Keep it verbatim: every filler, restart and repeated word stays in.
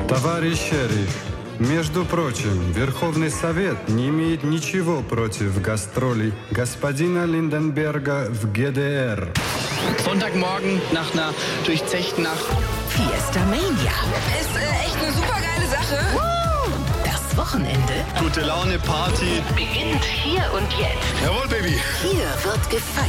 Товарищ шериф, между прочим, Верховный Совет не имеет ничего против гастролей господина Линденберга в Г D R. Sonntagmorgen nach einer durchzechten Nacht. Fiesta Mania. Ist äh, echt eine super geile Sache. Das Wochenende Gute Laune, Party. beginnt hier und jetzt. Jawohl, Baby. Hier wird gefeiert.